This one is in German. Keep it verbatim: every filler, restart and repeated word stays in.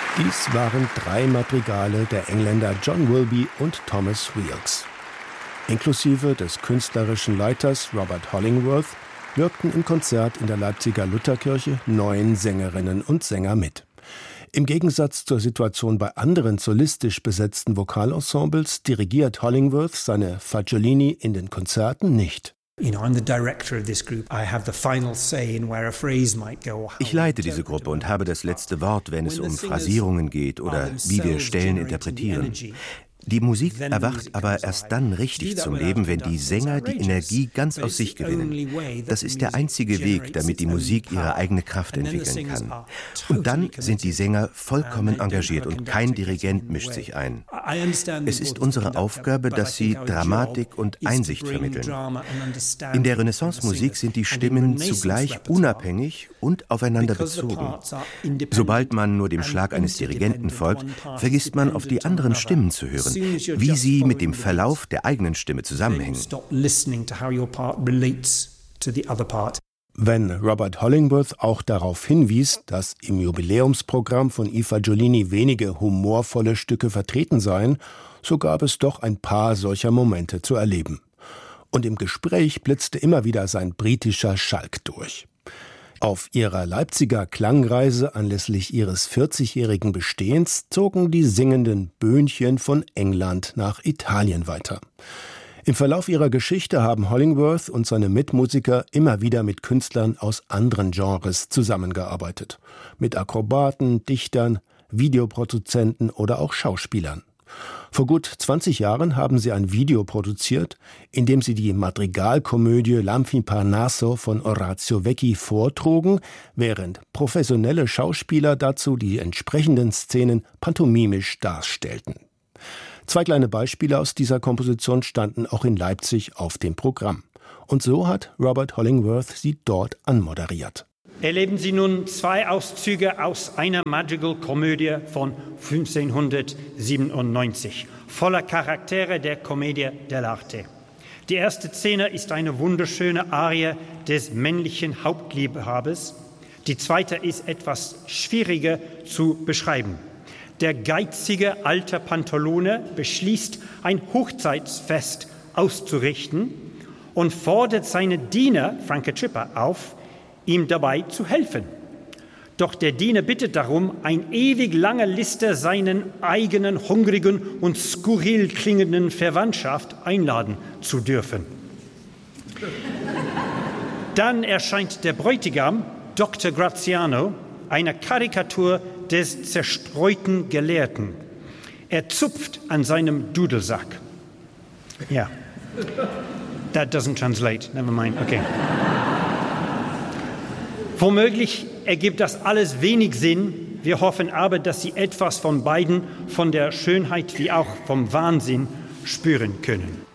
Dies waren drei Madrigale der Engländer John Wilby und Thomas Weelkes. Inklusive des künstlerischen Leiters Robert Hollingworth wirkten im Konzert in der Leipziger Lutherkirche neun Sängerinnen und Sänger mit. Im Gegensatz zur Situation bei anderen solistisch besetzten Vokalensembles dirigiert Hollingworth seine Fagiolini in den Konzerten nicht. Ich leite diese Gruppe und habe das letzte Wort, wenn es um Phrasierungen geht oder wie wir Stellen interpretieren. Die Musik erwacht aber erst dann richtig zum Leben, wenn die Sänger die Energie ganz aus sich gewinnen. Das ist der einzige Weg, damit die Musik ihre eigene Kraft entwickeln kann. Und dann sind die Sänger vollkommen engagiert und kein Dirigent mischt sich ein. Es ist unsere Aufgabe, dass sie Dramatik und Einsicht vermitteln. In der Renaissance-Musik sind die Stimmen zugleich unabhängig und aufeinander bezogen. Sobald man nur dem Schlag eines Dirigenten folgt, vergisst man, auf die anderen Stimmen zu hören, wie sie mit dem Verlauf der eigenen Stimme zusammenhängen. Wenn Robert Hollingworth auch darauf hinwies, dass im Jubiläumsprogramm von I Fagiolini wenige humorvolle Stücke vertreten seien, so gab es doch ein paar solcher Momente zu erleben. Und im Gespräch blitzte immer wieder sein britischer Schalk durch. Auf ihrer Leipziger Klangreise anlässlich ihres vierzigjährigen Bestehens zogen die singenden Böhnchen von England nach Italien weiter. Im Verlauf ihrer Geschichte haben Hollingworth und seine Mitmusiker immer wieder mit Künstlern aus anderen Genres zusammengearbeitet. Mit Akrobaten, Dichtern, Videoproduzenten oder auch Schauspielern. Vor gut zwanzig Jahren haben sie ein Video produziert, in dem sie die Madrigalkomödie L'Infarinato von Orazio Vecchi vortrugen, während professionelle Schauspieler dazu die entsprechenden Szenen pantomimisch darstellten. Zwei kleine Beispiele aus dieser Komposition standen auch in Leipzig auf dem Programm. Und so hat Robert Hollingworth sie dort anmoderiert. Erleben Sie nun zwei Auszüge aus einer Madrigal-Komödie von fünfzehnhundertsiebenundneunzig, voller Charaktere der Commedia dell'arte. Die erste Szene ist eine wunderschöne Arie des männlichen Hauptliebhabers. Die zweite ist etwas schwieriger zu beschreiben. Der geizige alte Pantalone beschließt, ein Hochzeitsfest auszurichten und fordert seine Diener, Franco Trippa, auf, ihm dabei zu helfen. Doch der Diener bittet darum, eine ewig lange Liste seinen eigenen hungrigen und skurril klingenden Verwandtschaft einladen zu dürfen. Dann erscheint der Bräutigam, Doktor Graziano, eine Karikatur des zerstreuten Gelehrten. Er zupft an seinem Dudelsack. Ja, that doesn't translate. Never mind. Okay. Womöglich ergibt das alles wenig Sinn. Wir hoffen aber, dass Sie etwas von beiden, von der Schönheit wie auch vom Wahnsinn, spüren können.